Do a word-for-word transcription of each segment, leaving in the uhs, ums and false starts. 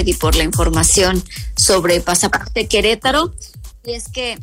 usted y por la información sobre Pasaporte Querétaro. Y es que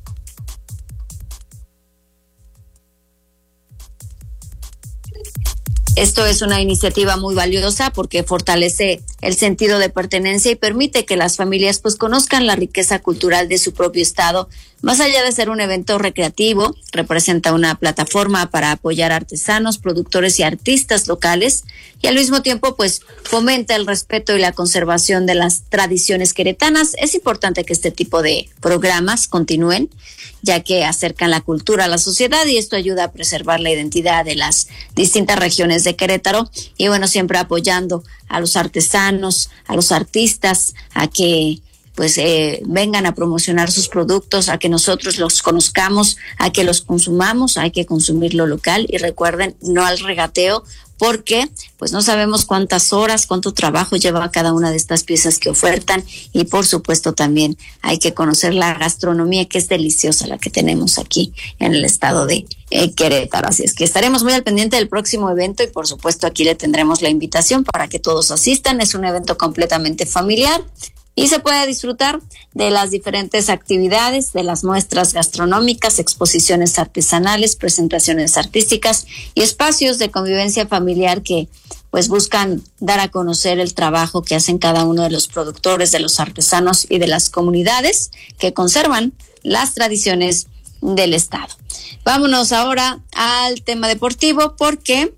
esto es una iniciativa muy valiosa porque fortalece el sentido de pertenencia y permite que las familias pues conozcan la riqueza cultural de su propio estado. Más allá de ser un evento recreativo, representa una plataforma para apoyar artesanos, productores y artistas locales, y al mismo tiempo pues fomenta el respeto y la conservación de las tradiciones queretanas. Es importante que este tipo de programas continúen, ya que acercan la cultura a la sociedad y esto ayuda a preservar la identidad de las distintas regiones de Querétaro y bueno, siempre apoyando a los artesanos, a los artistas, a que pues eh, vengan a promocionar sus productos, a que nosotros los conozcamos, a que los consumamos. Hay que consumir lo local y recuerden, no al regateo, porque pues no sabemos cuántas horas, cuánto trabajo lleva cada una de estas piezas que ofertan, y por supuesto también hay que conocer la gastronomía, que es deliciosa la que tenemos aquí en el estado de eh, Querétaro. Así es que estaremos muy al pendiente del próximo evento y por supuesto aquí le tendremos la invitación para que todos asistan. Es un evento completamente familiar y se puede disfrutar de las diferentes actividades, de las muestras gastronómicas, exposiciones artesanales, presentaciones artísticas y espacios de convivencia familiar que pues buscan dar a conocer el trabajo que hacen cada uno de los productores, de los artesanos y de las comunidades que conservan las tradiciones del estado. Vámonos ahora al tema deportivo, porque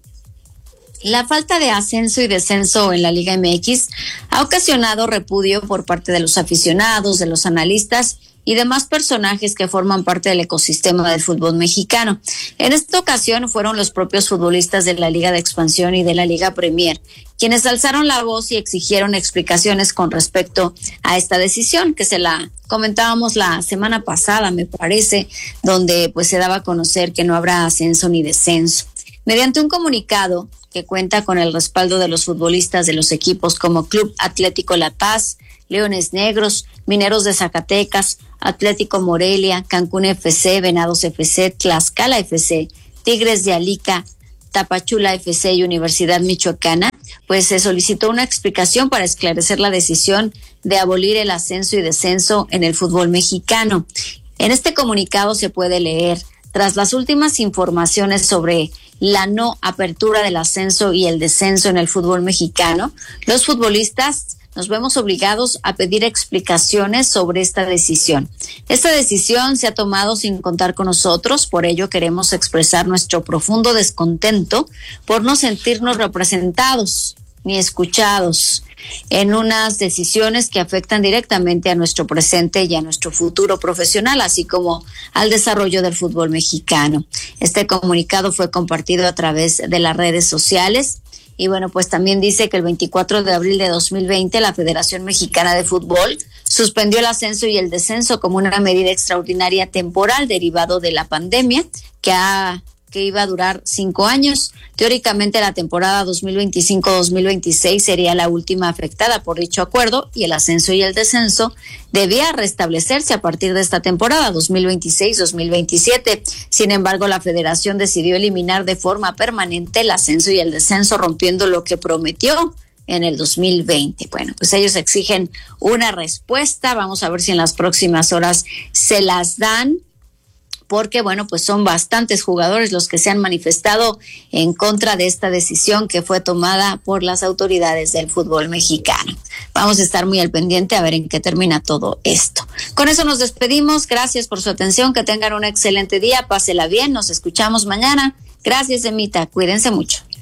la falta de ascenso y descenso en la Liga M X ha ocasionado repudio por parte de los aficionados, de los analistas y demás personajes que forman parte del ecosistema del fútbol mexicano. En esta ocasión fueron los propios futbolistas de la Liga de Expansión y de la Liga Premier quienes alzaron la voz y exigieron explicaciones con respecto a esta decisión, que se la comentábamos la semana pasada, me parece, donde pues se daba a conocer que no habrá ascenso ni descenso. Mediante un comunicado que cuenta con el respaldo de los futbolistas de los equipos como Club Atlético La Paz, Leones Negros, Mineros de Zacatecas, Atlético Morelia, Cancún F C, Venados F C, Tlaxcala F C, Tigres de Alica, Tapachula F C y Universidad Michoacana, pues se solicitó una explicación para esclarecer la decisión de abolir el ascenso y descenso en el fútbol mexicano. En este comunicado se puede leer: tras las últimas informaciones sobre la no apertura del ascenso y el descenso en el fútbol mexicano, los futbolistas nos vemos obligados a pedir explicaciones sobre esta decisión. Esta decisión se ha tomado sin contar con nosotros, por ello queremos expresar nuestro profundo descontento por no sentirnos representados ni escuchados en unas decisiones que afectan directamente a nuestro presente y a nuestro futuro profesional, así como al desarrollo del fútbol mexicano. Este comunicado fue compartido a través de las redes sociales. Y bueno, pues también dice que el veinticuatro de abril de dos mil veinte la Federación Mexicana de Fútbol suspendió el ascenso y el descenso como una medida extraordinaria temporal derivado de la pandemia que ha que iba a durar cinco años. Teóricamente la temporada dos mil veinticinco dos mil veintiséis sería la última afectada por dicho acuerdo y el ascenso y el descenso debía restablecerse a partir de esta temporada dos mil veintiséis dos mil veintisiete. Sin embargo, la federación decidió eliminar de forma permanente el ascenso y el descenso, rompiendo lo que prometió en el dos mil veinte. Bueno, pues ellos exigen una respuesta. Vamos a ver si en las próximas horas se las dan, porque bueno, pues son bastantes jugadores los que se han manifestado en contra de esta decisión que fue tomada por las autoridades del fútbol mexicano. Vamos a estar muy al pendiente a ver en qué termina todo esto. Con eso nos despedimos. Gracias por su atención. Que tengan un excelente día. Pásela bien. Nos escuchamos mañana. Gracias, Emita. Cuídense mucho.